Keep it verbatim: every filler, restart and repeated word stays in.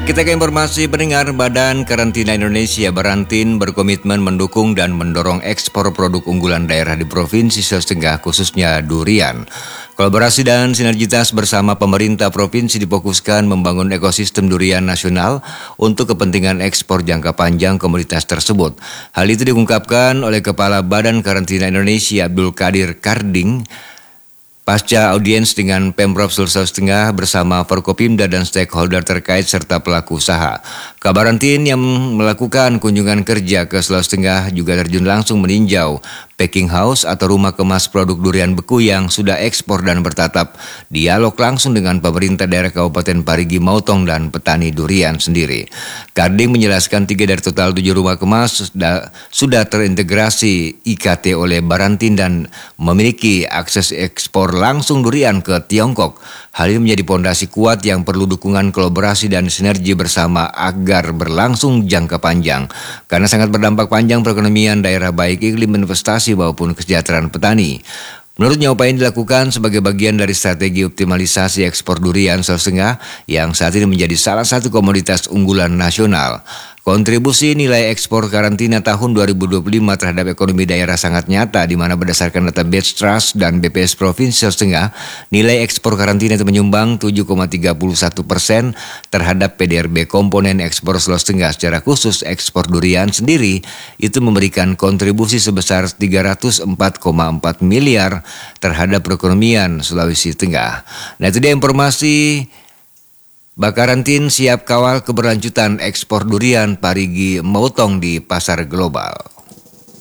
Kita ke informasi pendengar. Badan Karantina Indonesia Barantin berkomitmen mendukung dan mendorong ekspor produk unggulan daerah di Provinsi Sulawesi Tengah, khususnya durian. Kolaborasi dan sinergitas bersama pemerintah provinsi difokuskan membangun ekosistem durian nasional untuk kepentingan ekspor jangka panjang komoditas tersebut. Hal itu diungkapkan oleh Kepala Badan Karantina Indonesia Abdul Qadir Karding pasca audiens dengan Pemprov Sulawesi Tengah bersama Forkopimda dan stakeholder terkait serta pelaku usaha. Kabarantin yang melakukan kunjungan kerja ke Sulawesi Tengah juga terjun langsung meninjau packing house atau rumah kemas produk durian beku yang sudah ekspor dan bertatap dialog langsung dengan pemerintah daerah Kabupaten Parigi Mautong dan petani durian sendiri. Karding menjelaskan tiga dari total tujuh rumah kemas sudah, sudah terintegrasi I K T oleh Barantin dan memiliki akses ekspor langsung durian ke Tiongkok. Hal ini menjadi pondasi kuat yang perlu dukungan kolaborasi dan sinergi bersama agar berlangsung jangka panjang. Karena sangat berdampak panjang perekonomian daerah baik iklim investasi maupun kesejahteraan petani. Menurutnya upaya yang dilakukan sebagai bagian dari strategi optimalisasi ekspor durian Sulawesi Tengah yang saat ini menjadi salah satu komoditas unggulan nasional. Kontribusi nilai ekspor karantina tahun dua ribu dua puluh lima terhadap ekonomi daerah sangat nyata, di mana berdasarkan data Batch Trust dan B P S Provinsi Sulawesi Tengah, nilai ekspor karantina itu menyumbang tujuh koma tiga satu persen terhadap P D R B komponen ekspor Sulawesi Tengah. Secara khusus ekspor durian sendiri itu memberikan kontribusi sebesar tiga ratus empat koma empat miliar terhadap perekonomian Sulawesi Tengah. Nah, itu dia informasi. Bakarantin siap kawal keberlanjutan ekspor durian Parigi Mautong di pasar global.